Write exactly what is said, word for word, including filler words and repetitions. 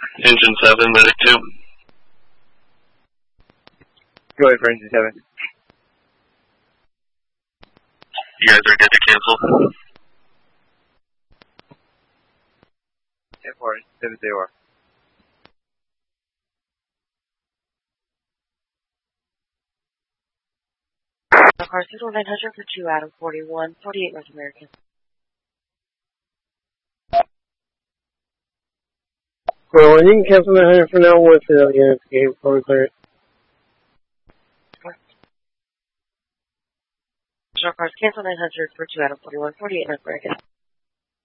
Engine seven, medic two. Go ahead for engine seven. You guys are good to cancel. ten four, seven zero. Car signal nine hundred for two Adam forty-one, forty-eight North American. Well, you can cancel nine hundred for now once the units game before we clear it. Cars cancel nine hundred for two Adam forty-one, forty-eight North American.